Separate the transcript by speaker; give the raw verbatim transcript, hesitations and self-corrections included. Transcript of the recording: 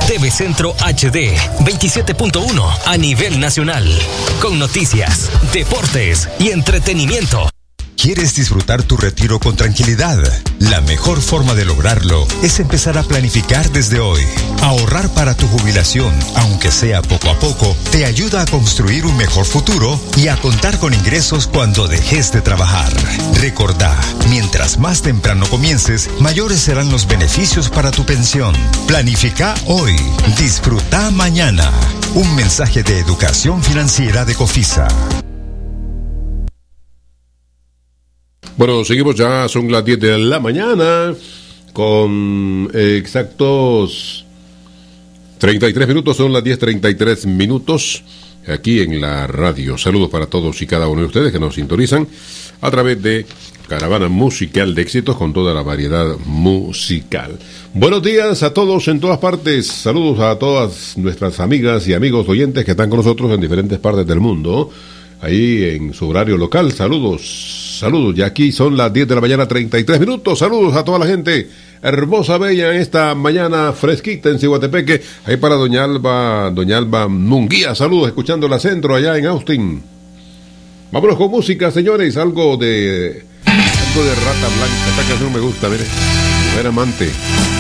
Speaker 1: T V Centro H D veintisiete punto uno a nivel nacional, con noticias, deportes y entretenimiento.
Speaker 2: ¿Quieres disfrutar tu retiro con tranquilidad? La mejor forma de lograrlo es empezar a planificar desde hoy. Ahorrar para tu jubilación, aunque sea poco a poco, te ayuda a construir un mejor futuro y a contar con ingresos cuando dejes de trabajar. Recordá, mientras más temprano comiences, mayores serán los beneficios para tu pensión. Planifica hoy, disfruta mañana. Un mensaje de Educación Financiera de COFISA.
Speaker 3: Bueno, seguimos ya, son las diez de la mañana, con eh, exactos treinta y tres minutos, son las diez treinta y tres minutos, aquí en la radio. Saludos para todos y cada uno de ustedes que nos sintonizan a través de Caravana Musical de Éxitos, con toda la variedad musical. Buenos días a todos en todas partes, saludos a todas nuestras amigas y amigos oyentes que están con nosotros en diferentes partes del mundo, ahí en su horario local. Saludos. Saludos, ya aquí son las diez de la mañana, treinta y tres minutos. Saludos a toda la gente hermosa, bella, en esta mañana fresquita en Ciguatepeque. Ahí para doña Alba, doña Alba Munguía, saludos, escuchando la Centro allá en Austin. Vámonos con música, señores, algo de algo de Rata Blanca. Esta canción me gusta, mire, Mujer Amante.